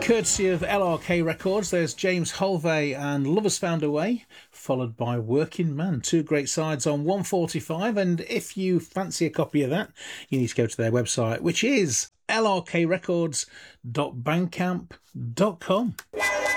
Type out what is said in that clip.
Courtesy of LRK Records, there's James Holvey and Lovers Found a Way, followed by Working Man. Two great sides on 145, and if you fancy a copy of that, you need to go to their website, which is lrkrecords.bandcamp.com.